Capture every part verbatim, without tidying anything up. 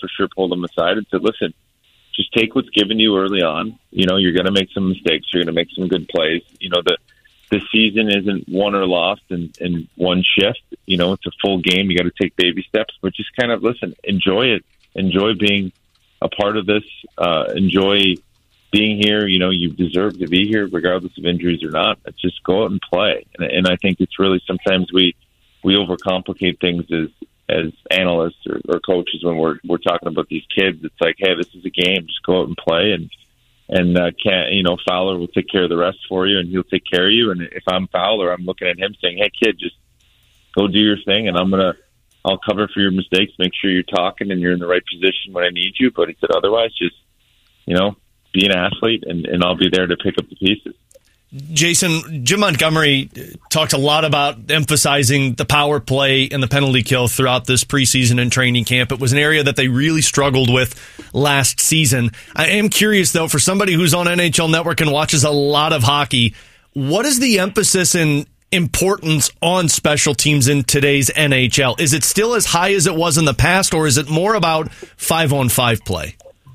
for sure pulled him aside and said, listen, just take what's given you early on. You know, you're going to make some mistakes. You're going to make some good plays. You know, the, the season isn't won or lost in, in one shift. You know, it's a full game. You got to take baby steps, but just kind of, listen, enjoy it. Enjoy being a part of this. Uh, enjoy being here. You know, you deserve to be here regardless of injuries or not. Just go out and play. And, and I think it's really, sometimes we, we overcomplicate things as, as analysts or, or coaches when we're we're talking about these kids. It's like, hey, this is a game. Just go out and play, and and uh, can't you know Fowler will take care of the rest for you, and he'll take care of you. And if I'm Fowler, I'm looking at him saying, hey, kid, just go do your thing, and I'm gonna I'll cover for your mistakes. Make sure you're talking and you're in the right position when I need you. But he said, otherwise, just you know be an athlete, and, and I'll be there to pick up the pieces. Jason, Jim Montgomery talked a lot about emphasizing the power play and the penalty kill throughout this preseason and training camp. It was an area that they really struggled with last season. I am curious, though, for somebody who's on N H L Network and watches a lot of hockey, what is the emphasis and importance on special teams in today's N H L? Is it still as high as it was in the past, or is it more about five-on-five play?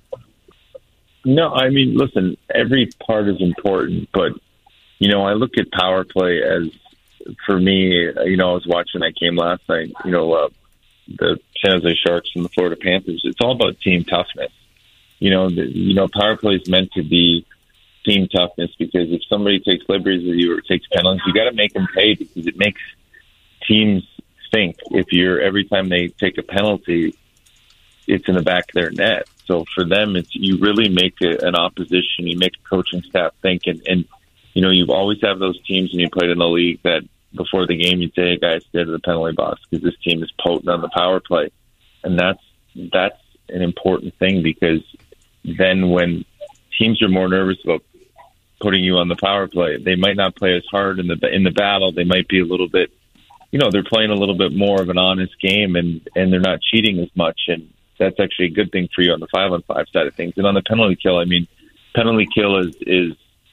No, I mean, listen, every part is important, but you know, I look at power play as, for me, you know, I was watching that game last night, you know, uh, the San Jose Sharks and the Florida Panthers. It's all about team toughness. You know, the, you know, power play is meant to be team toughness, because if somebody takes liberties with you or takes penalties, you got to make them pay, because it makes teams think. If you're, every time they take a penalty, it's in the back of their net. So for them, it's, you really make a, an opposition, you make a coaching staff think, and, and you know, you always have those teams when you played in the league that before the game you'd say, hey, guys, stay to the penalty box because this team is potent on the power play. And that's that's an important thing, because then when teams are more nervous about putting you on the power play, they might not play as hard in the in the battle. They might be a little bit, you know, they're playing a little bit more of an honest game, and, and they're not cheating as much. And that's actually a good thing for you on the five-on-five side of things. And on the penalty kill, I mean, penalty kill is is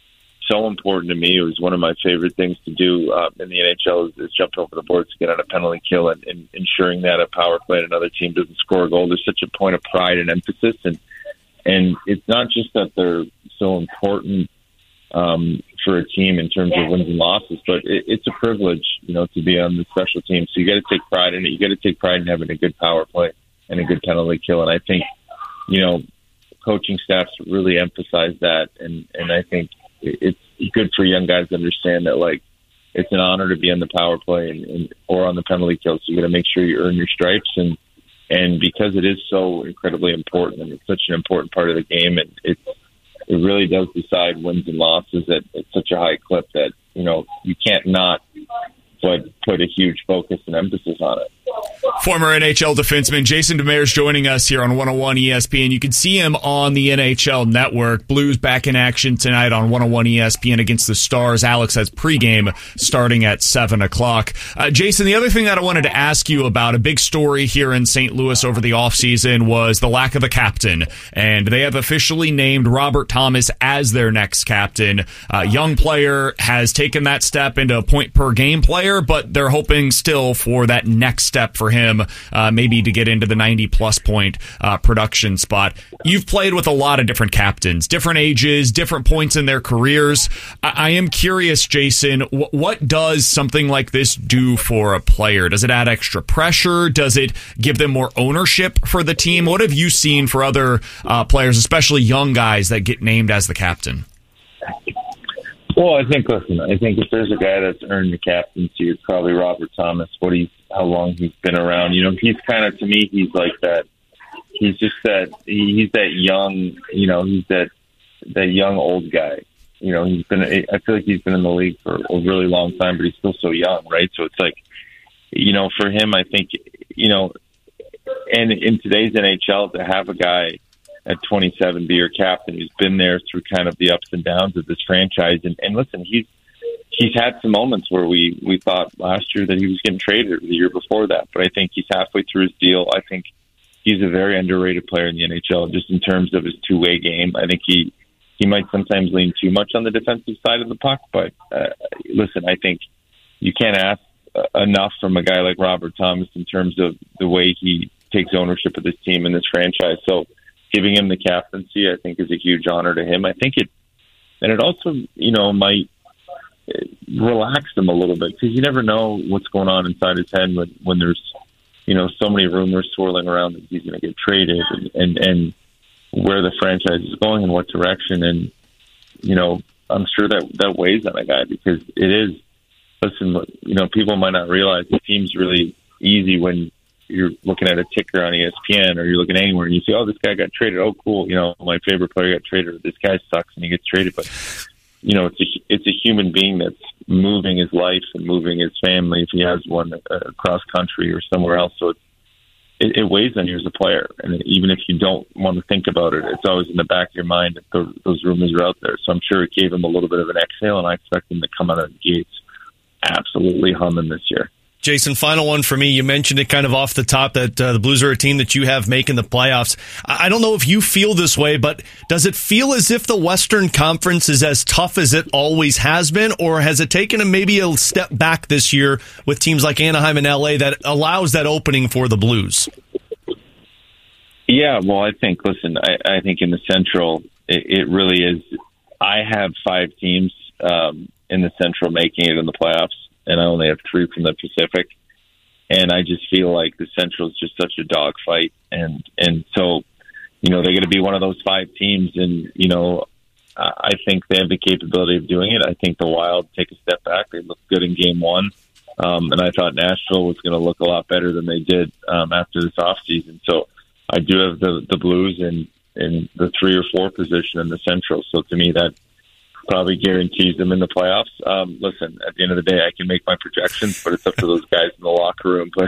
so important to me. It was one of my favorite things to do uh, in the N H L is, is jump over the boards to get on a penalty kill, and, and ensuring that a power play and another team doesn't score a goal. There's such a point of pride and emphasis, and and it's not just that they're so important um, for a team in terms of wins and losses, but it, it's a privilege, you know, to be on the special team. So you got to take pride in it. You got to take pride in having a good power play and a good penalty kill. And I think, you know, coaching staffs really emphasize that, and and I think it's good for young guys to understand that, like, it's an honor to be on the power play and, and or on the penalty kill. So you got to make sure you earn your stripes, and and because it is so incredibly important, and it's such an important part of the game, and it it really does decide wins and losses at, at such a high clip that, you know, you can't not but put a huge focus and emphasis on it. Former N H L defenseman Jason Demers joining us here on one oh one E S P N. You can see him on the N H L Network. Blues back in action tonight on one oh one E S P N against the Stars. Alex has pregame starting at seven o'clock. Uh, Jason, the other thing that I wanted to ask you about, a big story here in Saint Louis over the offseason was the lack of a captain, and they have officially named Robert Thomas as their next captain. Uh, young player has taken that step into a point-per-game player, but they're hoping still for that next step for him, uh, maybe to get into the ninety-plus point uh, production spot. You've played with a lot of different captains, different ages, different points in their careers. I, I am curious, Jason, w- what does something like this do for a player? Does it add extra pressure? Does it give them more ownership for the team? What have you seen for other uh, players, especially young guys that get named as the captain? Well, I think, listen, I think if there's a guy that's earned the captaincy, it's probably Robert Thomas, what he's, how long he's been around. You know, he's kind of, to me, he's like that. He's just that, he's that young, you know, he's that, that young old guy. You know, he's been, I feel like he's been in the league for a really long time, but he's still so young, right? So it's like, you know, for him, I think, you know, and in today's N H L, to have a guy at twenty-seven be your captain who's been there through kind of the ups and downs of this franchise. And, and listen, he's he's had some moments where we, we thought last year that he was getting traded, or the year before that. But I think he's halfway through his deal. I think he's a very underrated player in the N H L just in terms of his two-way game. I think he, he might sometimes lean too much on the defensive side of the puck. But uh, listen, I think you can't ask uh, enough from a guy like Robert Thomas in terms of the way he takes ownership of this team and this franchise. So giving him the captaincy, I think, is a huge honor to him. I think it, and it also, you know, might relax him a little bit, because you never know what's going on inside his head when, when there's, you know, so many rumors swirling around that he's going to get traded, and, and, and where the franchise is going and what direction. And, you know, I'm sure that that weighs on a guy, because it is, listen, you know, people might not realize the team's really easy when you're looking at a ticker on E S P N or you're looking anywhere and you see, oh, this guy got traded. Oh, cool. You know, my favorite player got traded. This guy sucks and he gets traded. But, you know, it's a, it's a human being that's moving his life and moving his family, if he has one, uh, across country or somewhere else. So it, it, it weighs on you as a player. And even if you don't want to think about it, it's always in the back of your mind that the, those rumors are out there. So I'm sure it gave him a little bit of an exhale, and I expect him to come out of the gates absolutely humming this year. Jason, final one for me. You mentioned it kind of off the top that uh, the Blues are a team that you have making the playoffs. I don't know if you feel this way, but does it feel as if the Western Conference is as tough as it always has been, or has it taken a, maybe a step back this year with teams like Anaheim and L A that allows that opening for the Blues? Yeah, well, I think, listen, I, I think in the Central, it, it really is. I have five teams um, in the Central making it in the playoffs, and I only have three from the Pacific. And I just feel like the Central is just such a dogfight. And, and so, you know, they're going to be one of those five teams. And, you know, I think they have the capability of doing it. I think the Wild take a step back. They looked good in game one. Um, and I thought Nashville was going to look a lot better than they did um, after this offseason. So I do have the, the Blues in, in the three or four position in the Central. So to me, that probably guarantees them in the playoffs. Um, listen, at the end of the day, I can make my projections, but it's up to those guys in the locker room. But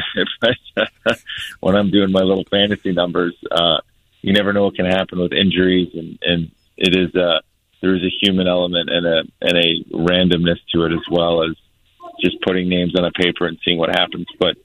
if, when I'm doing my little fantasy numbers, uh, you never know what can happen with injuries, and, and it is uh, there is a human element and a and a randomness to it, as well as just putting names on a paper and seeing what happens. But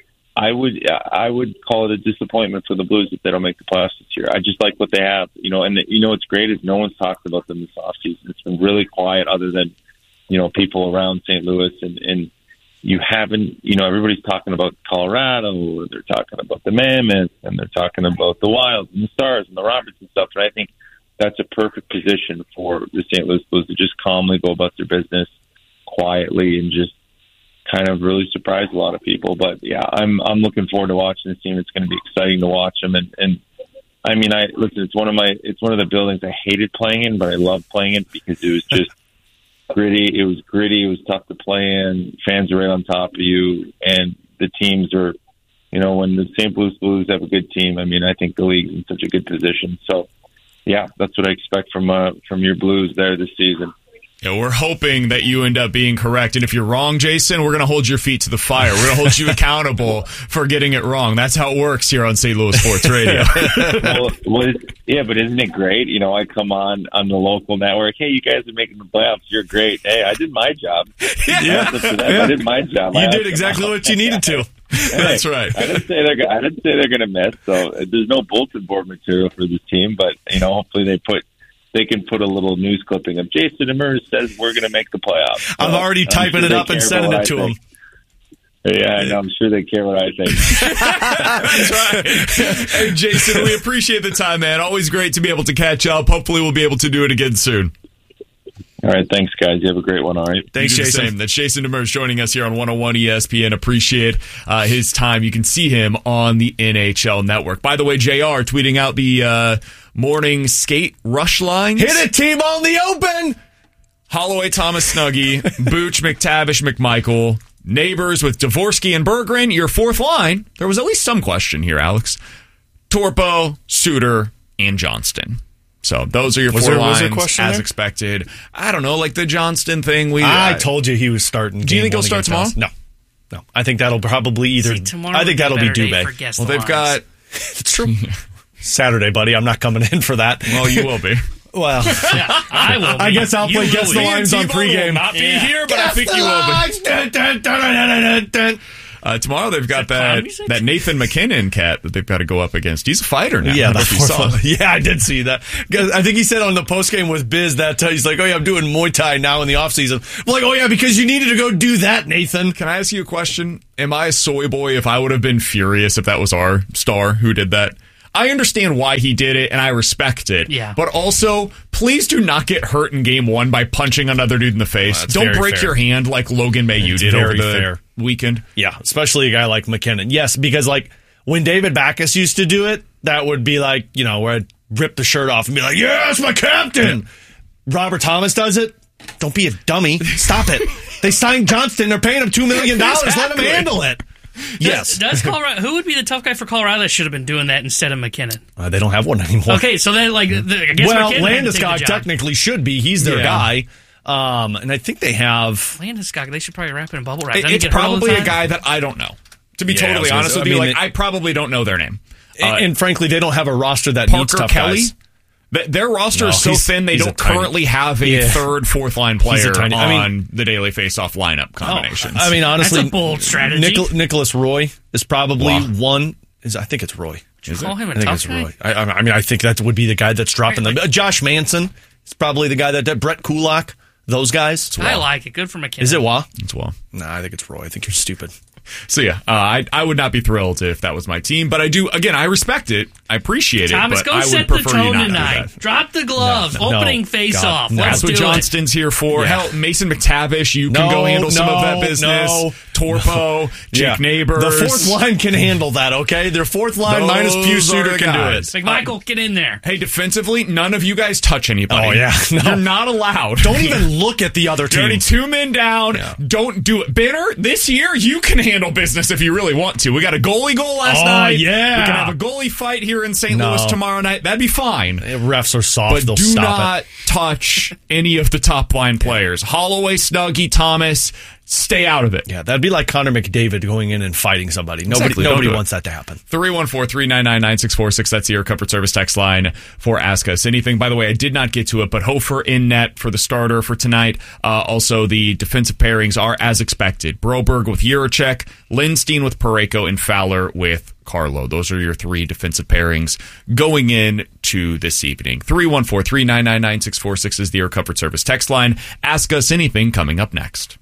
I would I would call it a disappointment for the Blues if they don't make the playoffs this year. I just like what they have, you know. And the, you know what's great is no one's talked about them this offseason. It's been really quiet, other than, you know, people around Saint Louis, and, and you haven't, you know, everybody's talking about Colorado, they're talking about the Mammoths, and they're talking about the Wilds and the Stars and the Roberts and stuff. And I think that's a perfect position for the Saint Louis Blues to just calmly go about their business quietly and just kind of really surprised a lot of people. But yeah, I'm I'm looking forward to watching this team. It's going to be exciting to watch them. And, and I mean, I listen. It's one of my it's one of the buildings I hated playing in, but I loved playing in because it was just gritty. It was gritty. It was tough to play in. Fans are right on top of you, and the teams are, you know, when the Saint Louis Blues have a good team. I mean, I think the league's in such a good position. So yeah, that's what I expect from uh, from your Blues there this season. Yeah, we're hoping that you end up being correct. And if you're wrong, Jason, we're going to hold your feet to the fire. We're going to hold you accountable for getting it wrong. That's how it works here on Saint Louis Sports Radio. well, well, yeah, but isn't it great? You know, I come on on the local network. Hey, you guys are making the playoffs. You're great. Hey, I did my job. Yeah, yeah. I did my job. You did exactly what you needed to. Hey, that's right. I didn't say they're. I didn't say they're going to miss. So there's no bulletin board material for this team. But you know, hopefully they put. They can put a little news clipping of Jason Demers says we're going to make the playoffs. So I'm already I'm typing sure it up and sending it to him. Yeah, I know, I'm sure they care what I think. That's right. Hey, Jason, we appreciate the time, man. Always great to be able to catch up. Hopefully we'll be able to do it again soon. All right, thanks, guys. You have a great one, all right? Thanks, Jason. Same. That's Jason Demers joining us here on one oh one E S P N. Appreciate uh, his time. You can see him on the N H L Network. By the way, J R tweeting out the uh, morning skate rush lines. Hit it, team on the open! Holloway, Thomas, Snuggie, Booch, McTavish, McMichael, Neighbors with Dvorsky and Berggren. Your fourth line, there was at least some question here, Alex. Torpo, Suter, and Johnston. So those are your was four there, lines, was question as there? expected. I don't know, like the Johnston thing. We I uh, told you he was starting. Do you think he'll start tomorrow? No, no. I think that'll probably either. See, tomorrow I think that'll be Dubé. Well, they've lines. got. It's true. Saturday, buddy. I'm not coming in for that. Well, you will be. Well, yeah, I will. Be. I guess I'll You play Guess the be. Lines on pregame. Will not be Yeah. here, but Guess I think the you will be. lines. Dun, dun, dun, dun, dun, dun, dun. Uh, tomorrow they've got that that, that Nathan McKinnon cat that they've got to go up against. He's a fighter now. Yeah, I don't know if you saw. yeah, I did see that. I think he said on the postgame with Biz that uh, he's like, oh, yeah, I'm doing Muay Thai now in the offseason. I'm like, oh, yeah, because you needed to go do that, Nathan. Can I ask you a question? Am I a soy boy if I would have been furious if that was our star who did that? I understand why he did it, and I respect it. Yeah. But also, please do not get hurt in game one by punching another dude in the face. Well, Don't break fair. your hand like Logan Mayu It's did over the fair. weekend. Yeah, especially a guy like McKinnon. Yes, because like when David Backus used to do it, that would be like, you know, where I'd rip the shirt off and be like, yes, my captain. Yeah. Robert Thomas does it. Don't be a dummy. Stop it. They signed Johnston. They're paying him two million dollars. Exactly. Let him handle it. Yes. Does, does Colorado? Who would be the tough guy for Colorado that should have been doing that instead of McKinnon? Uh, they don't have one anymore. Okay, so then like, the, I guess well, McKinnon had to take the Landeskog job. technically should be. He's their Yeah. guy. Um, and I think they have. Landeskog, they should probably wrap it in bubble wrap. It, Doesn't he it's get hurt all the probably a time? guy that I don't know. To be Yeah, totally I was honest gonna with say, you, I mean, like it- I probably don't know their name. Uh, And, and frankly, they don't have a roster that needs Parker tough Kelly. guys. Th- Their roster No, is so he's- thin they he's a don't tiny- currently have a Yeah. third, fourth line He's a player tiny- I mean- on the daily face-off lineup combinations. I mean, honestly, That's a bold strategy. Nichol- Nicholas Roy is probably Wow. one. Is I think it's Roy. Is Call it? him a I think tough it's guy? Roy. I, I mean, I think that would be the guy that's dropping them. Uh, Josh Manson is probably the guy that did. Brett Kulak, those guys. I like it. Good for McKinnon. Is it Wah? As well. Nah, I think it's Roy. I think you're stupid. So yeah, uh, I I would not be thrilled if that was my team, but I do. Again, I respect it. I appreciate Thomas, it. go but I set would the prefer you tone not do tonight. that. Drop the gloves. No, no, Opening no. face-off. God, no. Let's That's what do Johnston's here for. Yeah. Hell, Mason McTavish, you can No, go handle some of that no, business. no, Torpo, Jake Yeah. Neighbors. The fourth line can handle that, okay? Their fourth line Those minus Pew are Suter the can do guys. it. it. McMichael, get in there. Hey, defensively, none of you guys touch anybody. Oh, yeah. No. You're not allowed. Don't even look at the other You're team. already two men down. Yeah. Don't do it. Benner, this year, you can handle business if you really want to. We got a goalie goal last Oh, night. yeah. We can have a goalie fight here in Saint No. Louis tomorrow night. That'd be fine. Refs are soft. But They'll do stop not it. touch any of the top line players. Holloway, Snuggie, Thomas, stay out of it. Yeah, that'd be like Connor McDavid going in and fighting somebody. Nobody, Exactly. Don't nobody do it. wants that to happen. three one four, three nine nine, nine six four six. That's the Air Comfort Service text line for Ask Us Anything. By the way, I did not get to it, but Hofer in net for the starter for tonight. Uh, also, the defensive pairings are as expected. Broberg with Juracek, Lindstein with Parayko, and Fowler with Carlo. Those are your three defensive pairings going in to this evening. three one four, three nine nine, nine six four six is the Air Comfort Service text line. Ask Us Anything coming up next.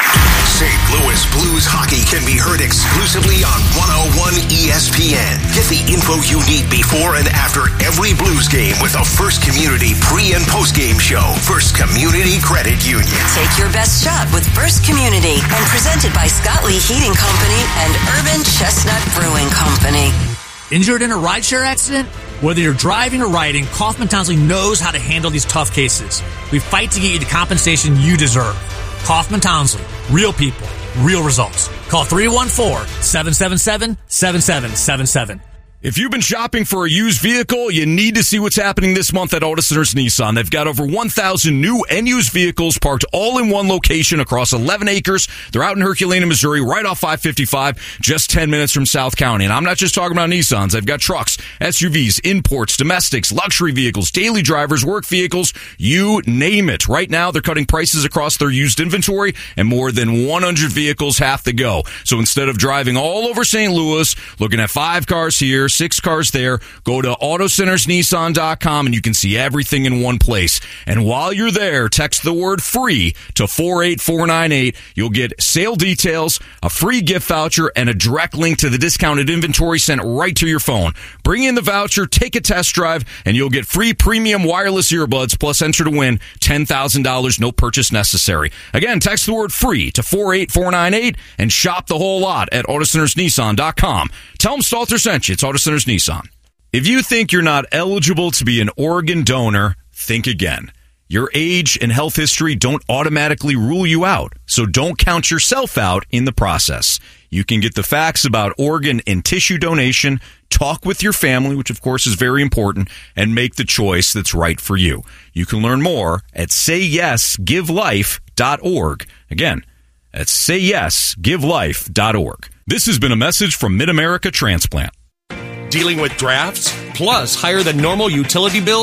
Saint Louis Blues hockey can be heard exclusively on one oh one E S P N. Get the info you need before and after every Blues game with the First Community pre- and post-game show. First Community Credit Union. Take your best shot with First Community and presented by Scott Lee Heating Company and Urban Chestnut Brewing Company. Injured in a rideshare accident? Whether you're driving or riding, Kaufman Townsley knows how to handle these tough cases. We fight to get you the compensation you deserve. Kaufman Townsley. Real people. Real results. Call three one four, seven seven seven, seven seven seven seven. If you've been shopping for a used vehicle, you need to see what's happening this month at Auto Centers Nissan. They've got over one thousand new and used vehicles parked all in one location across eleven acres. They're out in Herculaneum, Missouri, right off five fifty-five, just ten minutes from South County. And I'm not just talking about Nissans. They've got trucks, S U Vs, imports, domestics, luxury vehicles, daily drivers, work vehicles, you name it. Right now, they're cutting prices across their used inventory, and more than one hundred vehicles have to go. So instead of driving all over Saint Louis, looking at five cars here, six cars there, go to auto centers nissan dot com and you can see everything in one place. And while you're there, text the word free to four eight four nine eight. You'll get sale details, a free gift voucher, and a direct link to the discounted inventory sent right to your phone. Bring in the voucher, take a test drive, and you'll get free premium wireless earbuds, plus enter to win ten thousand dollars, no purchase necessary. Again, text the word free to four eight four nine eight and shop the whole lot at auto centers nissan dot com. Tell them Stalter sent you. It's Auto Centers Nissan. If you think you're not eligible to be an organ donor, think again. Your age and health history don't automatically rule you out, so don't count yourself out in the process. You can get the facts about organ and tissue donation, talk with your family, which of course is very important, and make the choice that's right for you. You can learn more at say yes give life dot org. Again, that's say yes give life dot org. This has been a message from Mid-America Transplant. Dealing with drafts, plus higher than normal utility bills?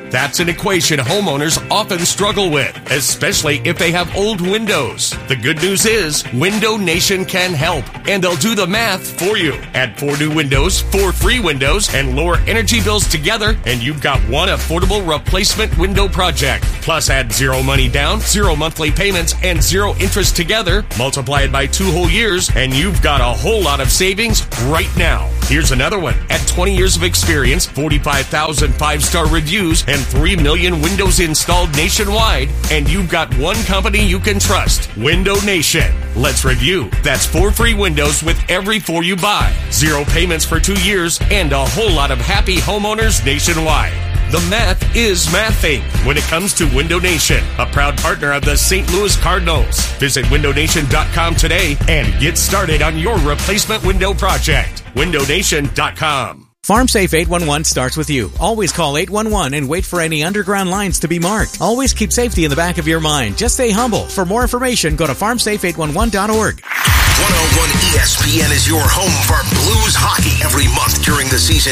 That's an equation homeowners often struggle with, especially if they have old windows. The good news is Window Nation can help, and they'll do the math for you. Add four new windows, four free windows, and lower energy bills together, and you've got one affordable replacement window project. Plus, add zero money down, zero monthly payments, and zero interest together. Multiply it by two whole years, and you've got a whole lot of savings right now. Here's another one. At twenty years of experience, forty-five thousand five-star reviews, and three million windows installed nationwide, and you've got one company you can trust, Window Nation. Let's review. That's four free windows with every four you buy, zero payments for two years, and a whole lot of happy homeowners nationwide. The math is mathing when it comes to Window Nation, a proud partner of the Saint Louis Cardinals. Visit window nation dot com today and get started on your replacement window project. window nation dot com. FarmSafe eight one one starts with you. Always call eight one one and wait for any underground lines to be marked. Always keep safety in the back of your mind. Just stay humble. For more information, go to farm safe eight one one dot org. one oh one E S P N is your home for Blues hockey every month during the season.